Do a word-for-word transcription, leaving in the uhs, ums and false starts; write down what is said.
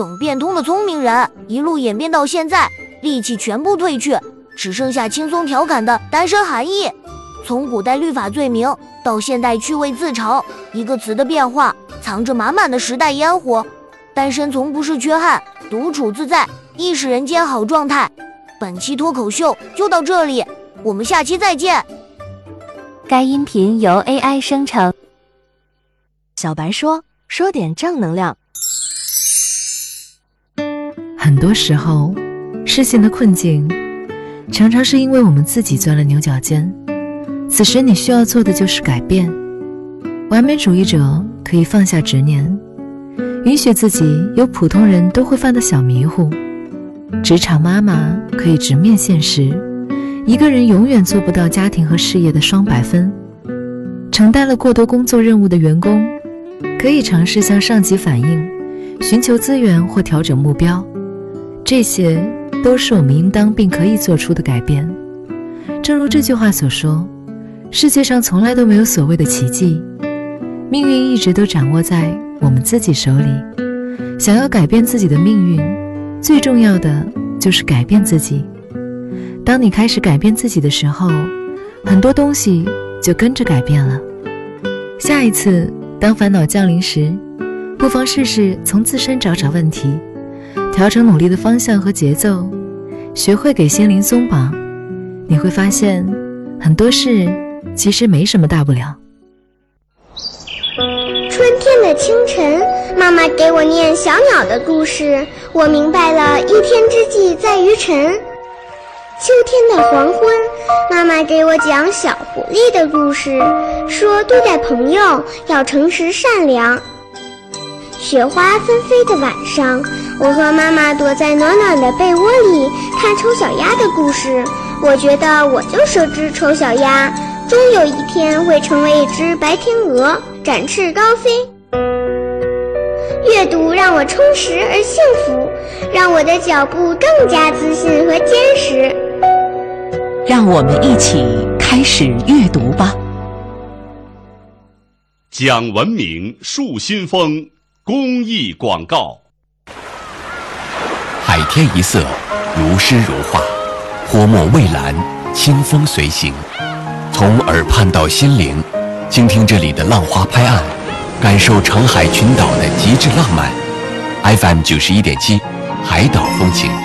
等变通的聪明人，一路演变到现在，戾气全部褪去，只剩下轻松调侃的单身含义。从古代律法罪名到现代趣味自嘲，一个词的变化藏着满满的时代烟火。单身从不是缺憾，独处自在亦是人间好状态。本期脱口秀就到这里，我们下期再见。 该音频由 A I 生成。 小白说，说点正能量。 很多时候，事情的困境常常是因为我们自己钻了牛角尖。此时你需要做的就是改变。完美主义者可以放下执念，允许自己有普通人都会犯的小迷糊。职场妈妈可以直面现实，一个人永远做不到家庭和事业的双百分。承担了过多工作任务的员工，可以尝试向上级反映，寻求资源或调整目标。这些都是我们应当并可以做出的改变。正如这句话所说，世界上从来都没有所谓的奇迹，命运一直都掌握在我们自己手里。想要改变自己的命运，最重要的就是改变自己。当你开始改变自己的时候，很多东西就跟着改变了。下一次当烦恼降临时，不妨试试从自身找找问题，调整努力的方向和节奏，学会给心灵松绑。你会发现很多事其实没什么大不了。 春天的清晨，妈妈给我念小鸟的故事，我明白了一天之计在于晨。秋天的黄昏，妈妈给我讲小狐狸的故事，说对待朋友要诚实善良。雪花纷飞的晚上，我和妈妈躲在暖暖的被窝里看丑小鸭的故事，我觉得我就是只丑小鸭，终有一天会成为一只白天鹅，展翅高飞。阅读让我充实而幸福，让我的脚步更加自信和坚实。 让我们一起开始阅读吧。 讲文明树新风公益广告。 海天一色，如诗如画，泼墨蔚蓝，清风随行。从耳畔到心灵，倾听这里的浪花拍岸，感受长海群岛的极致浪漫。F M 九十一点七，海岛风情。